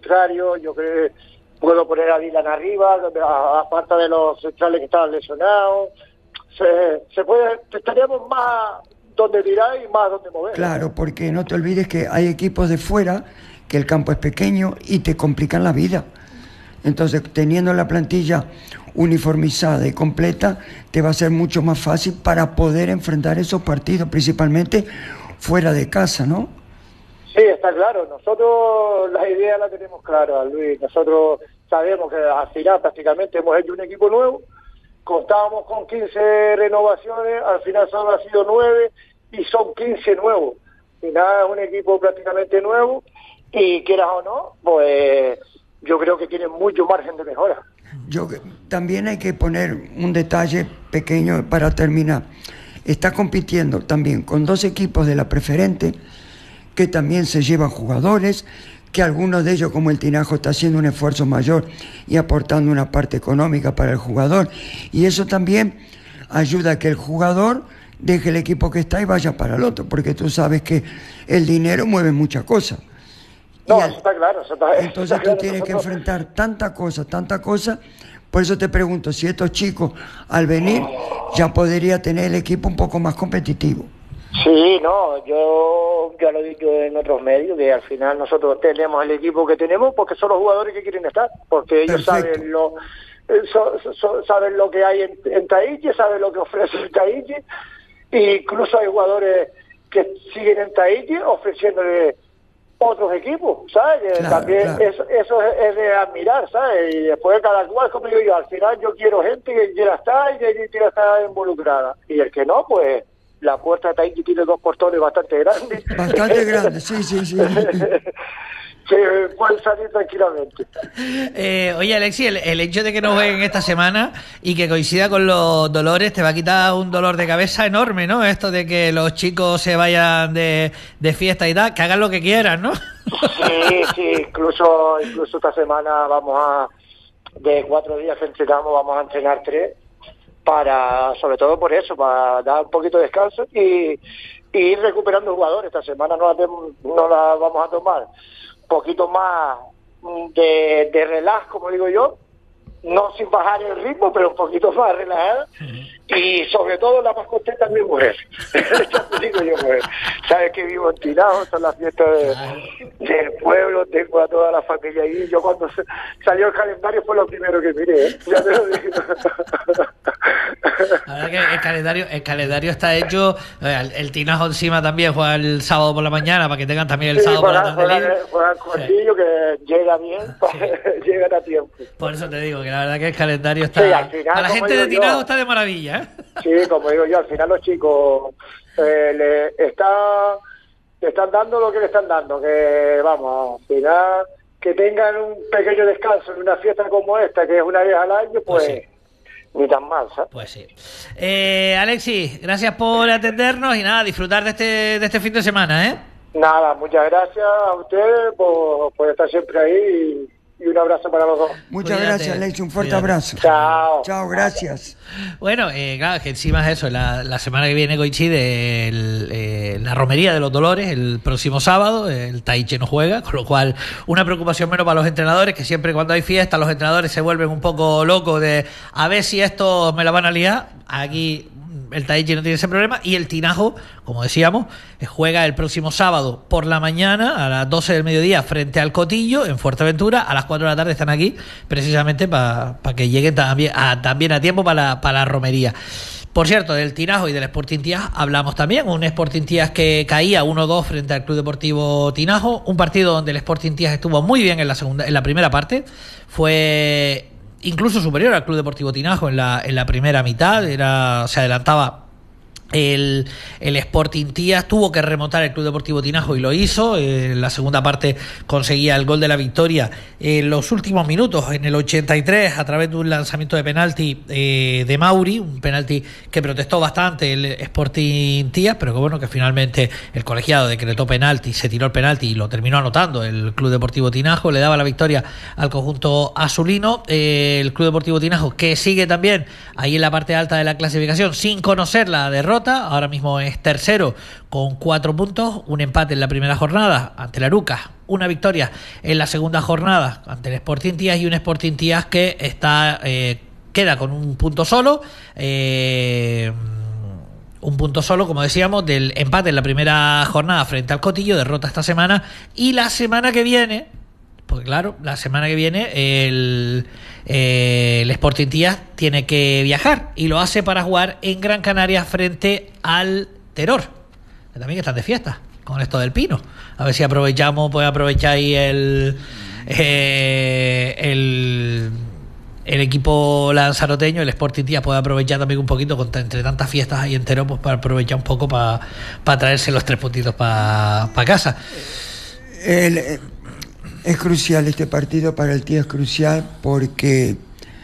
contrario, yo creo que puedo poner a Dylan arriba, aparte de los centrales que estaban lesionados. Se puede, estaríamos más donde tirar y más donde mover. Claro, porque no te olvides que hay equipos de fuera, que el campo es pequeño y te complican la vida. Entonces, teniendo la plantilla uniformizada y completa, te va a ser mucho más fácil para poder enfrentar esos partidos, principalmente fuera de casa, ¿no? Sí, está claro. Nosotros la idea la tenemos clara, Luis. Nosotros sabemos que al final prácticamente hemos hecho un equipo nuevo. Contábamos con 15 renovaciones, al final solo ha sido 9 y son 15 nuevos. Al final es un equipo prácticamente nuevo y quieras o no, pues yo creo que tiene mucho margen de mejora. También hay que poner un detalle pequeño para terminar. Está compitiendo también con 2 equipos de la preferente que también se llevan jugadores, que algunos de ellos, como el Tinajo, está haciendo un esfuerzo mayor y aportando una parte económica para el jugador, y eso también ayuda a que el jugador deje el equipo que está y vaya para el otro, porque tú sabes que el dinero mueve muchas cosas. No, eso está claro. Entonces tú tienes que enfrentar tanta cosa. Por eso te pregunto si estos chicos al venir ya podría tener el equipo un poco más competitivo. Sí, no, yo ya lo he dicho en otros medios, que al final nosotros tenemos el equipo que tenemos porque son los jugadores que quieren estar, porque ellos saben saben lo que hay en Tahití, saben lo que ofrece el Tahití, e incluso hay jugadores que siguen en Tahití ofreciéndole otros equipos, ¿sabes? Claro, también claro. Eso es de admirar, ¿sabes? Y después cada cual, como digo yo, al final yo quiero gente que quiera estar y que quiera estar involucrada, y el que no, pues la puerta de Tahití tiene 2 portones bastante grandes. Bastante grandes, sí. Que pueden salir tranquilamente. Oye, Alexis, el hecho de que no jueguen esta semana y que coincida con los dolores te va a quitar un dolor de cabeza enorme, ¿no? Esto de que los chicos se vayan de fiesta y tal, que hagan lo que quieran, ¿no? Sí, incluso esta semana de 4 días que entrenamos, vamos a entrenar 3, sobre todo por eso, para dar un poquito de descanso y ir recuperando jugadores. Esta semana no la vamos a tomar un poquito más de relax, como digo yo, no sin bajar el ritmo, pero un poquito más relajada. Y sobre todo la más contenta es mi mujer. Ya te digo yo, mujer. Sabes que vivo en Tinajo, son las fiestas del pueblo, tengo a toda la familia ahí. Yo cuando salió el calendario fue lo primero que miré, ¿eh? Ya te lo digo. La verdad que el calendario está hecho. El Tinajo encima también juega el sábado por la mañana para que tengan también el sábado por la tarde. Juegan cortillo, que llega bien, llegan a tiempo. Por eso te digo que la verdad que el calendario está... al final, a la gente de Tinajo está de maravilla, ¿eh? Sí, como digo yo, al final los chicos le están dando lo que le están dando, que vamos, al final que tengan un pequeño descanso en una fiesta como esta, que es una vez al año, pues sí. Ni tan mal, ¿sabes? Pues sí. Alexis, gracias por atendernos y nada, disfrutar de este fin de semana, ¿eh? Nada, muchas gracias a ustedes por estar siempre ahí y un abrazo para los dos. Muchas gracias, Alexis, un fuerte abrazo. Chao, gracias. Bueno, claro, que encima es eso, la semana que viene coincide la romería de los Dolores, el próximo sábado, el Tahití no juega, con lo cual una preocupación menos para los entrenadores, que siempre cuando hay fiesta los entrenadores se vuelven un poco locos de a ver si esto me la van a liar. Aquí el Tahití no tiene ese problema, y el Tinajo, como decíamos, juega el próximo sábado por la mañana a las 12 del mediodía frente al Cotillo en Fuerteventura. A las 4 de la tarde están aquí precisamente para que lleguen también a tiempo para la romería. Por cierto, del Tinajo y del Sporting Tías hablamos también. Un Sporting Tías que caía 1-2 frente al Club Deportivo Tinajo, un partido donde el Sporting Tías estuvo muy bien en la primera parte, fue incluso superior al Club Deportivo Tinajo en la primera mitad, se adelantaba el Sporting Tías, tuvo que remontar el Club Deportivo Tinajo y lo hizo. En la segunda parte conseguía el gol de la victoria en los últimos minutos, en el 83, a través de un lanzamiento de penalti de Mauri, un penalti que protestó bastante el Sporting Tías, pero que bueno, que finalmente el colegiado decretó penalti, se tiró el penalti y lo terminó anotando el Club Deportivo Tinajo, le daba la victoria al conjunto azulino. El Club Deportivo Tinajo, que sigue también ahí en la parte alta de la clasificación sin conocer la derrota derrota, ahora mismo es tercero con 4 puntos, un empate en la primera jornada ante el Arucas, una victoria en la segunda jornada ante el Sporting Tías y un Sporting Tías que está queda con un punto solo, como decíamos, del empate en la primera jornada frente al Cotillo, derrota esta semana, y la semana que viene, porque claro, la semana que viene el Sporting Tías tiene que viajar y lo hace para jugar en Gran Canaria frente al Terror, que también están de fiesta con esto del pino. A ver si puede aprovechar ahí el equipo lanzaroteño, el Sporting Tías puede aprovechar también un poquito, entre tantas fiestas ahí entero, pues para aprovechar un poco para traerse los 3 puntitos para casa. Es crucial este partido para el Tías, es crucial porque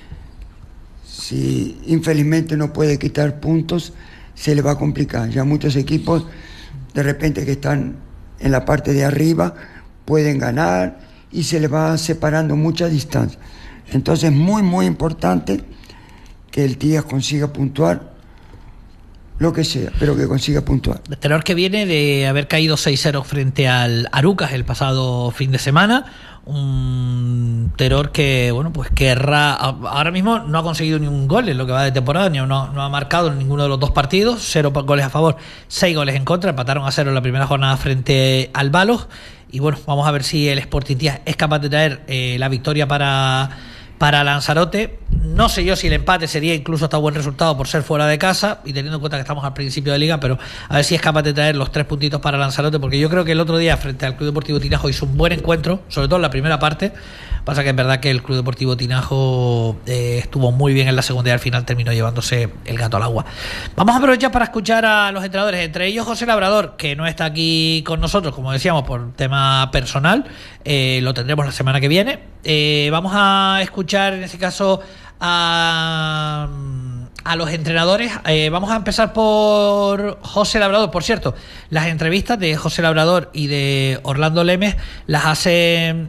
si infelizmente no puede quitar puntos, se le va a complicar. Ya muchos equipos de repente que están en la parte de arriba pueden ganar y se le va separando mucha distancia. Entonces es muy muy importante que el Tías consiga puntuar lo que sea, pero que consiga puntuar. El Terror que viene de haber caído 6-0 frente al Arucas el pasado fin de semana, un Terror que, bueno, pues ahora mismo no ha conseguido ni un gol en lo que va de temporada, no ha marcado en ninguno de los 2 partidos, 0 goles a favor, 6 goles en contra, empataron a 0 en la primera jornada frente al Balos, y bueno, vamos a ver si el Sporting Tías es capaz de traer la victoria para Lanzarote. No sé yo si el empate sería incluso hasta buen resultado por ser fuera de casa y teniendo en cuenta que estamos al principio de liga, pero a ver si es capaz de traer los 3 puntitos para Lanzarote, porque yo creo que el otro día frente al Club Deportivo Tinajo hizo un buen encuentro, sobre todo en la primera parte. Pasa que es verdad que el Club Deportivo Tinajo estuvo muy bien en la segunda y al final terminó llevándose el gato al agua. Vamos a aprovechar para escuchar a los entrenadores, entre ellos José Labrador, que no está aquí con nosotros, como decíamos, por tema personal, lo tendremos la semana que viene. Vamos a escuchar en este caso a los entrenadores. Vamos a empezar por José Labrador. Por cierto, las entrevistas de José Labrador y de Orlando Lemes las hacen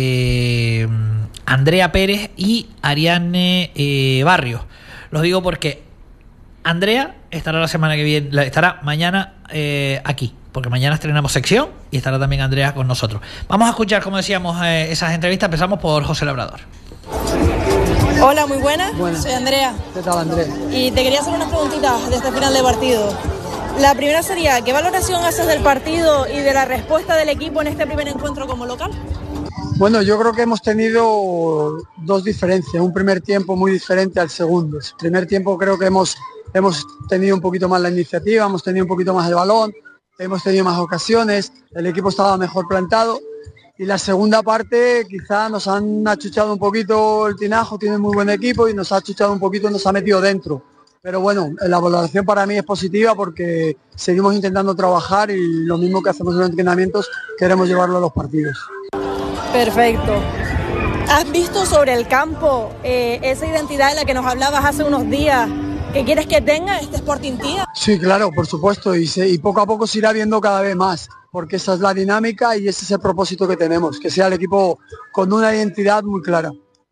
Andrea Pérez y Ariadne Barrios. Lo digo porque Andrea estará la semana que viene, estará mañana aquí, porque mañana estrenamos sección y estará también Andrea con nosotros. Vamos a escuchar, como decíamos, esas entrevistas. Empezamos por José Labrador. Hola, muy buenas. Soy Andrea. ¿Qué tal, Andrea? Y te quería hacer unas preguntitas de este final de partido. La primera sería, ¿qué valoración haces del partido y de la respuesta del equipo en este primer encuentro como local? Bueno, yo creo que hemos tenido 2 diferencias. Un primer tiempo muy diferente al segundo. El primer tiempo creo que hemos tenido un poquito más la iniciativa, hemos tenido un poquito más el balón, hemos tenido más ocasiones, el equipo estaba mejor plantado. Y la segunda parte quizá nos han achuchado un poquito el Tinajo, tiene muy buen equipo y nos ha achuchado un poquito, nos ha metido dentro. Pero bueno, la valoración para mí es positiva porque seguimos intentando trabajar y lo mismo que hacemos en los entrenamientos queremos llevarlo a los partidos. Perfecto. ¿Has visto sobre el campo esa identidad de la que nos hablabas hace unos días que quieres que tenga este Sporting Tías? Sí, claro, por supuesto, y poco a poco se irá viendo cada vez más, porque esa es la dinámica y ese es el propósito que tenemos, que sea el equipo con una identidad muy clara.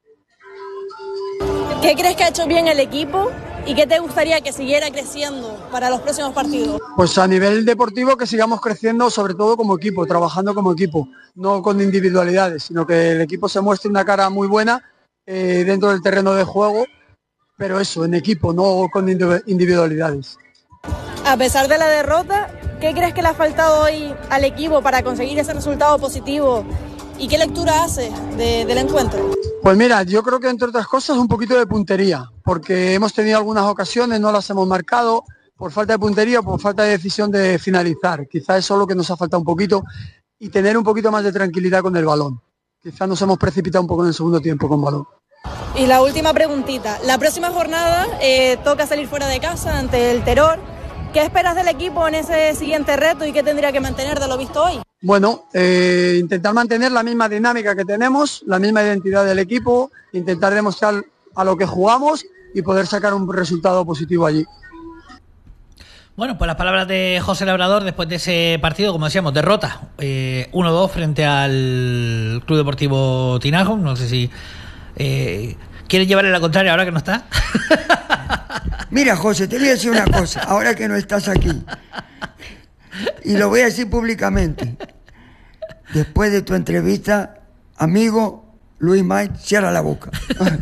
¿Qué crees que ha hecho bien el equipo y qué te gustaría que siguiera creciendo para los próximos partidos? Pues a nivel deportivo que sigamos creciendo sobre todo como equipo, trabajando como equipo, no con individualidades, sino que el equipo se muestre una cara muy buena dentro del terreno de juego, pero eso, en equipo, no con individualidades. A pesar de la derrota, ¿qué crees que le ha faltado hoy al equipo para conseguir ese resultado positivo? ¿Y qué lectura haces del encuentro? Pues mira, yo creo que entre otras cosas un poquito de puntería, porque hemos tenido algunas ocasiones, no las hemos marcado por falta de puntería o por falta de decisión de finalizar. Quizás eso es lo que nos ha faltado un poquito y tener un poquito más de tranquilidad con el balón. Quizás nos hemos precipitado un poco en el segundo tiempo con balón. Y la última preguntita, la próxima jornada toca salir fuera de casa ante el Terror. ¿Qué esperas del equipo en ese siguiente reto y qué tendría que mantener de lo visto hoy? Bueno, intentar mantener la misma dinámica que tenemos, la misma identidad del equipo, intentar demostrar a lo que jugamos y poder sacar un resultado positivo allí. Bueno, pues las palabras de José Labrador después de ese partido, como decíamos, derrota 1-2 frente al Club Deportivo Tinajo. No sé si quieren llevarle la contraria ahora que no está. Mira, José, te voy a decir una cosa, ahora que no estás aquí, y lo voy a decir públicamente. Después de tu entrevista, amigo Luis May, cierra la boca.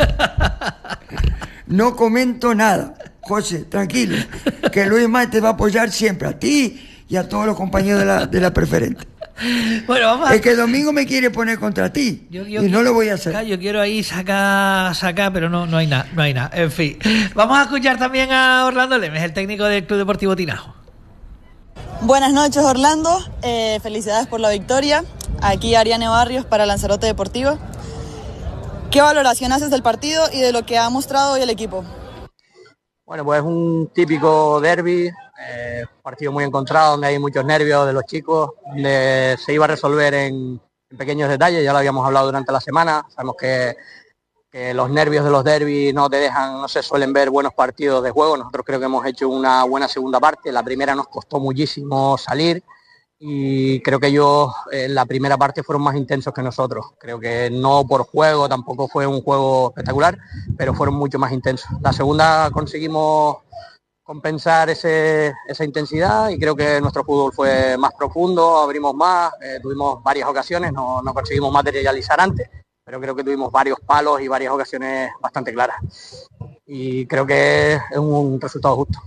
No comento nada. José, tranquilo, que Luis May te va a apoyar siempre, a ti y a todos los compañeros de la preferente. Bueno, vamos a... Es que Domingo me quiere poner contra ti y no lo voy a hacer. Yo quiero ahí sacar, pero no hay nada. En fin, vamos a escuchar también a Orlando Lemes, el técnico del Club Deportivo Tinajo. Buenas noches, Orlando. Felicidades por la victoria. Aquí Ariane Barrios para Lanzarote Deportivo. ¿Qué valoración haces del partido y de lo que ha mostrado hoy el equipo? Bueno, pues es un típico derbi, partido muy encontrado, donde hay muchos nervios de los chicos, donde se iba a resolver en pequeños detalles, ya lo habíamos hablado durante la semana. Sabemos que los nervios de los derbis no se suelen ver buenos partidos de juego. Nosotros creo que hemos hecho una buena segunda parte. La primera nos costó muchísimo salir y creo que ellos en la primera parte fueron más intensos que nosotros. Creo que no por juego, tampoco fue un juego espectacular, pero fueron mucho más intensos. La segunda conseguimos compensar esa intensidad y creo que nuestro fútbol fue más profundo, abrimos más, tuvimos varias ocasiones, no conseguimos materializar antes, pero creo que tuvimos varios palos y varias ocasiones bastante claras. Y creo que es un resultado justo.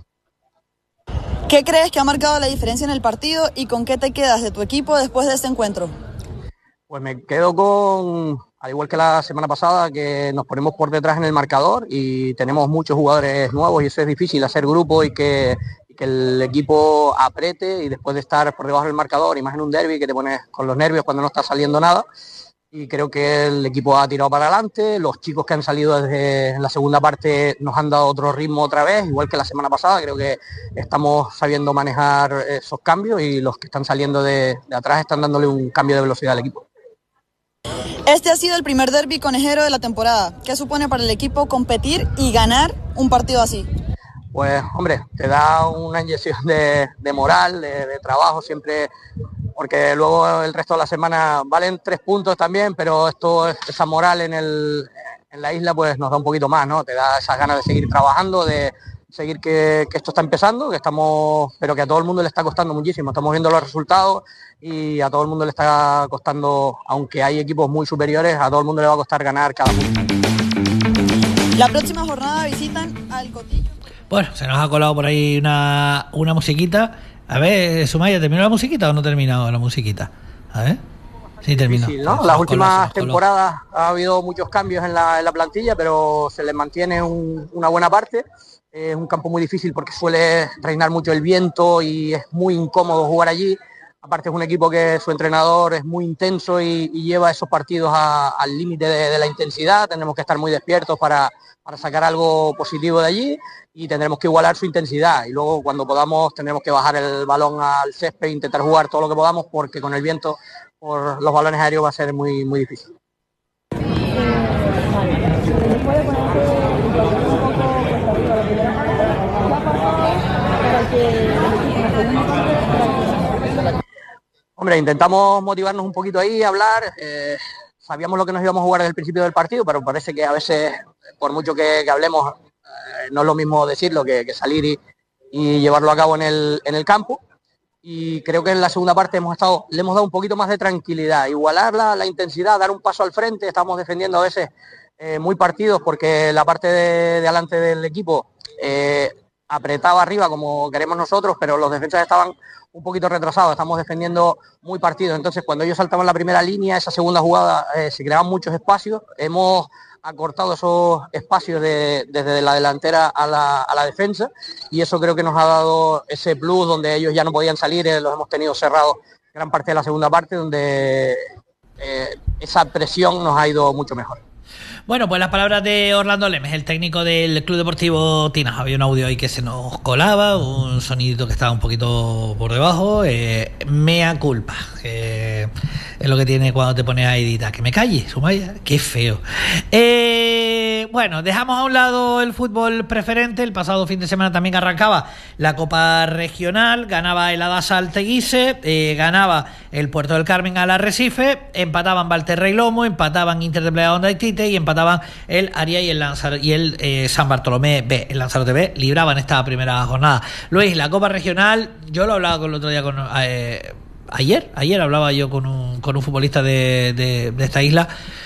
¿Qué crees que ha marcado la diferencia en el partido y con qué te quedas de tu equipo después de este encuentro? Pues me quedo con, al igual que la semana pasada, que nos ponemos por detrás en el marcador y tenemos muchos jugadores nuevos y eso es difícil, hacer grupo y que el equipo apriete y después de estar por debajo del marcador, y más en un derbi que te pones con los nervios cuando no está saliendo nada. Y creo que el equipo ha tirado para adelante, los chicos que han salido desde la segunda parte nos han dado otro ritmo otra vez, igual que la semana pasada. Creo que estamos sabiendo manejar esos cambios y los que están saliendo de atrás están dándole un cambio de velocidad al equipo. Este ha sido el primer derbi conejero de la temporada. ¿Qué supone para el equipo competir y ganar un partido así? Pues, hombre, te da una inyección de moral, de trabajo siempre, porque luego el resto de la semana valen 3 puntos también, pero esa moral en la isla pues nos da un poquito más, ¿no? Te da esas ganas de seguir trabajando, de seguir que esto está empezando, pero que a todo el mundo le está costando muchísimo. Estamos viendo los resultados y a todo el mundo le está costando, aunque hay equipos muy superiores, a todo el mundo le va a costar ganar cada punto. La próxima jornada visitan al Cotillo. Bueno, se nos ha colado por ahí una musiquita. A ver, Sumaya, ¿terminó la musiquita o no ha terminado la musiquita? A ver. Sí, terminó. Sí, ¿no? Las últimas temporadas ha habido muchos cambios en la plantilla, pero se les mantiene una buena parte. Es un campo muy difícil porque suele reinar mucho el viento y es muy incómodo jugar allí. Aparte es un equipo que su entrenador es muy intenso y lleva esos partidos al límite de la intensidad. Tenemos que estar muy despiertos para sacar algo positivo de allí y tendremos que igualar su intensidad. Y luego cuando podamos tendremos que bajar el balón al césped e intentar jugar todo lo que podamos porque con el viento por los balones aéreos va a ser muy, muy difícil. Hombre, intentamos motivarnos un poquito ahí, hablar. Sabíamos lo que nos íbamos a jugar desde el principio del partido, pero parece que a veces, por mucho que hablemos, no es lo mismo decirlo que salir y llevarlo a cabo en el campo. Y creo que en la segunda parte le hemos dado un poquito más de tranquilidad, igualar la intensidad, dar un paso al frente. Estamos defendiendo a veces muy partidos porque la parte de adelante del equipo apretaba arriba como queremos nosotros, pero los defensas estaban un poquito retrasados, estamos defendiendo muy partidos. Entonces cuando ellos saltaban la primera línea, esa segunda jugada se creaban muchos espacios. Hemos acortado esos espacios desde la delantera a la defensa y eso creo que nos ha dado ese plus donde ellos ya no podían salir, los hemos tenido cerrados gran parte de la segunda parte donde esa presión nos ha ido mucho mejor. Bueno, pues las palabras de Orlando Lemes, el técnijo del Club Deportivo Tinajo. Había un audio ahí que se nos colaba, un sonidito que estaba un poquito por debajo. Mea culpa, que es lo que tiene cuando te pones a editar. Que me calle, Sumaya, qué feo. bueno, dejamos a un lado el fútbol preferente. El pasado fin de semana también arrancaba la Copa Regional, ganaba el Adasa al Teguise, ganaba el Puerto del Carmen al Arrecife, empataban Valterra y Lomo, empataban Inter de Playa Honda y Tite, y empataban el Aria y el San Bartolomé B. El Lanzarote B libraban esta primera jornada. Luis, la Copa Regional, yo lo hablaba el otro día con... Ayer hablaba yo con un futbolista de esta isla.